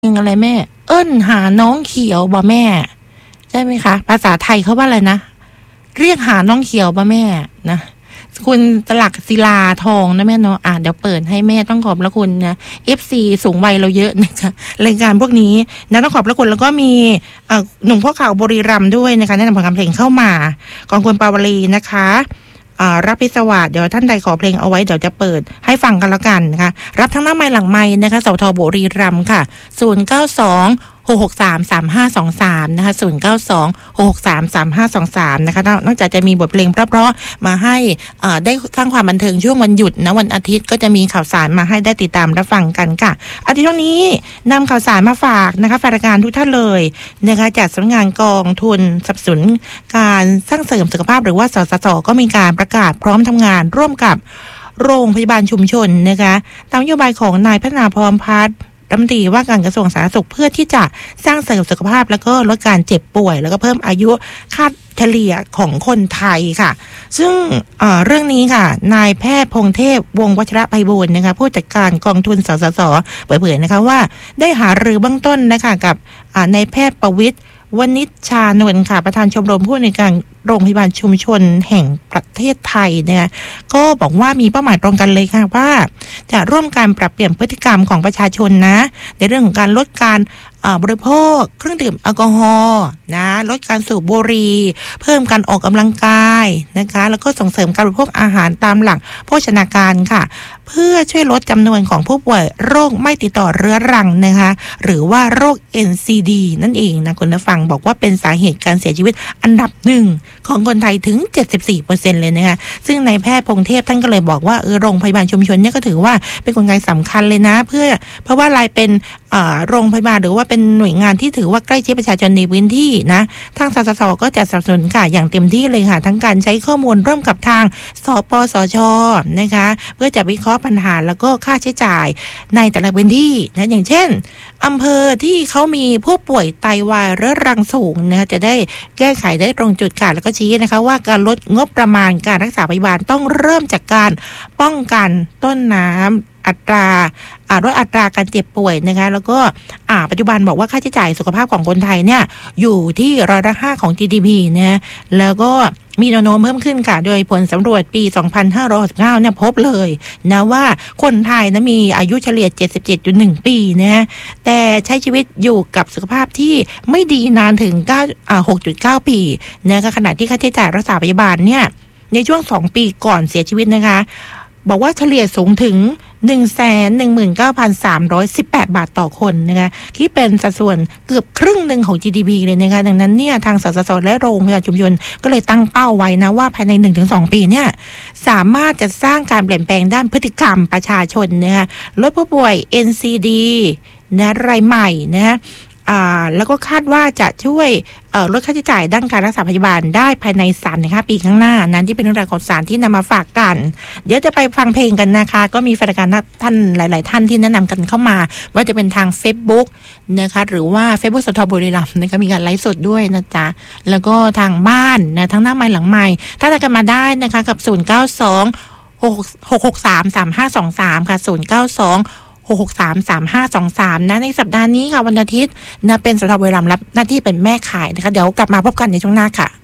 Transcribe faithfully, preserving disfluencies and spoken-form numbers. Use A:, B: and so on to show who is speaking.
A: เพลงอะไรแม่เอิ้นหาน้องเขียวบ่แม่ใช่ไหมคะภาษาไทยเขาว่าอะไรนะเรียกหาน้องเขียวบ่แม่นะคุณตลักศิลาทองนะแม่เนาะอ่ะเดี๋ยวเปิดให้แม่ต้องขอบพระคุณนะ เอฟ ซี สูงวัยเราเยอะนะคะรายการพวกนี้นะต้องขอบพระคุณแล้วก็มีหนุ่มพ่อข่าวบุรีรัมย์ด้วยนะคะแนะนำผลงานเพลงเข้ามาของคุณปาวลีนะคะรับพิศวาสเดี๋ยวท่านใดขอเพลงเอาไว้เดี๋ยวจะเปิดให้ฟังกันแล้วกันนะคะรับทั้งหน้าไม้หลังไม้นะคะสทบุรีรัมย์ค่ะศูนย์เก้าสองหกหกสามสามห้าสองสามนะคะศูนย์เก้าสองหกหกสามสามห้าสองสามนะคะนอกจากจะมีบทเพลงเพราะๆมาให้ได้สร้างความบันเทิงช่วงวันหยุดนะวันอาทิตย์ก็จะมีข่าวสารมาให้ได้ติดตามรับฟังกันค่ะอาทิตย์นี้นำข่าวสารมาฝากนะคะแฟนรายการทุกท่านเลยนะคะจากสำนักงานกองทุนสนับสนุนการสร้างเสริมสุขภาพหรือว่าสสสก็มีการประกาศพร้อมทำงานร่วมกับโรงพยาบาลชุมชนนะคะตามนโยบายของนายพัฒนาพรพัฒน์รัฐมนตรีว่าการกระทรวงสาธารณสุขเพื่อที่จะสร้างเสริมสุขภาพแล้วก็ลดการเจ็บป่วยแล้วก็เพิ่มอายุค่าเฉลี่ยของคนไทยค่ะซึ่ง เ, เรื่องนี้ค่ะนายแพทย์พงเทพวงศ์วัชระไพบูลย์นะคะผู้จัดการกองทุนสสสเปิดเผยนะคะว่าได้หารือเบื้องต้นนะคะกับนายแพทย์ประวิตรวณิชชานนท์ค่ะประธานชมรมผู้ในวยการโรงพยาบาลชุมชนแห่งประเทศไทยเนี่ยก็บอกว่ามีเป้าหมายตรงกันเลยค่ะว่าจะร่วมการปรับเปลี่ยนพฤติกรรมของประชาชนนะในเรื่องของการลดการบริโภคเครื่องดื่มแอลกอฮอล์นะลดการสูบบุหรี่เพิ่มการออกกำลังกายนะคะแล้วก็ส่งเสริมการบริโภคอาหารตามหลักโภชนาการค่ะเพื่อช่วยลดจำนวนของผู้ป่วยโรคไม่ติดต่อเรื้อรังนะคะหรือว่าโรค เอ็น ซี ดี นั่นเองนะคุณผู้ฟังบอกว่าเป็นสาเหตุการเสียชีวิตอันดับหนึ่งของคนไทยถึง เจ็ดสิบสี่เปอร์เซ็นต์ เลยนะคะซึ่งนายแพทย์พงเทพท่านก็เลยบอกว่าเออโรงพยาบาลชุมชนเนี่ยก็ถือว่าเป็นกลไกสำคัญเลยนะเพื่อเพราะว่าอะไรเป็นโรงพยาบาลหรือว่าเป็นหน่วยงานที่ถือว่าใกล้ชิดประชาชนในพื้นที่นะทางสสสก็จะสนับสนุนค่ะอย่างเต็มที่เลยค่ะทั้งการใช้ข้อมูลร่วมกับทางสปสชนะคะเพื่อจะวิเคราะห์ปัญหาแล้วก็ค่าใช้จ่ายในแต่ละพื้นที่นะอย่างเช่นอำเภอที่เขามีผู้ป่วยไตวายเรื้อรังสูงนะคะจะได้แก้ไขได้ตรงจุดค่ะแล้วก็ชี้นะคะว่าการลดงบประมาณการรักษาพยาบาลต้องเริ่มจากการป้องกันต้นน้ำอัตราลดอัตราการเจ็บป่วยนะคะแล้วก็ปัจจุบันบอกว่าค่าใช้จ่ายสุขภาพของคนไทยเนี่ยอยู่ที่ร้อยละห้าของ จี ดี พี นะแล้วก็มีแนวโน้มเพิ่มขึ้นค่ะโดยผลสำรวจปีสองพันห้าร้อยหกสิบเก้าเนี่ยพบเลยนะว่าคนไทยนะมีอายุเฉลี่ย เจ็ดสิบเจ็ดจุดหนึ่ง ปีนะแต่ใช้ชีวิตอยู่กับสุขภาพที่ไม่ดีนานถึงหกจุดเก้า ปีนะคะขณะที่ค่าใช้จ่ายรักษาพยาบาลเนี่ยในช่วงสองปีก่อนเสียชีวิตนะคะบอกว่าเฉลี่ยสูงถึง หนึ่งแสนหนึ่งหมื่นเก้าพันสามร้อยสิบแปด บาทต่อคนนะคะที่เป็นสัดส่วนเกือบครึ่งหนึ่งของ จี ดี พี เลยนะคะดังนั้นเนี่ยทางสสสและโรงพยาบาลชุมชนก็เลยตั้งเป้าไว้นะว่าภายใน หนึ่งถึงสอง ปีเนี่ยสามารถจะสร้างการเปลี่ยนแปลงด้านพฤติกรรมประชาชนนะคะลดผู้ป่วย เอ็น ซี ดี นะรายใหม่นะแล้วก็คาดว่าจะช่วยลดค่าใช้จ่ายด้านการรักษาพยาบาลได้ภายใน สามถึงห้า ปีข้างหน้านั้นที่เป็นเรื่องราวของสารที่นำมาฝากกันเดี๋ยวจะไปฟังเพลงกันนะคะก็มีแฟนรายการท่านหลายๆท่านที่แนะนำกันเข้ามาว่าจะเป็นทาง Facebook นะคะหรือว่า Facebook สทบุรีรัมย์นะคะมีการไลฟ์สดด้วยนะจ๊ะแล้วก็ทางบ้านนะทั้งหน้าไมค์หลังไมค์ถ้าจะกันมาได้นะคะกับศูนย์เก้าสอง หกหกสาม สามห้าสองสามค่ะศูนย์เก้าสองหกหกสาม สามห้าสองสามนะในสัปดาห์นี้ค่ะวันอาทิตย์นะเป็นสทบุรีรัมย์รับหน้าที่เป็นแม่ขายนะคะเดี๋ยวกลับมาพบกันในช่วงหน้าค่ะ